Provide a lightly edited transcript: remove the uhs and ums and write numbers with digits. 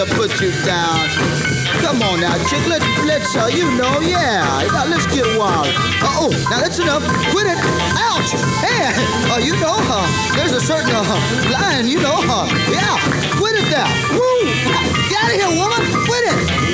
put you down. Come on now, chick, let's, yeah. Now, let's get wild. Oh, now that's enough. Quit it. Ouch. Hey, there's a certain line,